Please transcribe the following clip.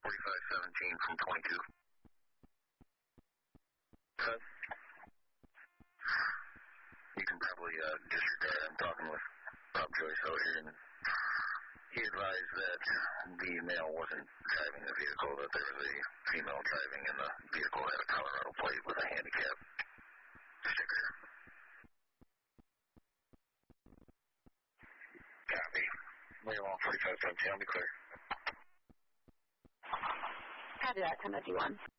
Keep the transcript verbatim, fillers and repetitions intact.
forty-five seventeen from twenty-two. Good. You can probably uh, disregard. I'm talking with Bob Joyce out here, and he advised that the male wasn't driving the vehicle, that there was a female driving, and the vehicle had a Colorado plate with a handicap sticker. Copy. Way along forty-five seventeen, I'll be clear. Copy that, ten fifty-one.